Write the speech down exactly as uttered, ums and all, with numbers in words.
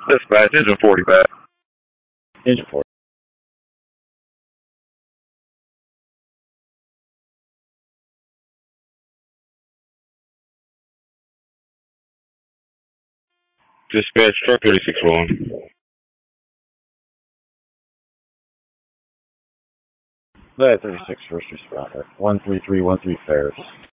Dispatch, engine forty back. Engine forty. Dispatch, truck thirty-six rolling. Flight thirty-six, first responder. one three three one three Ferris.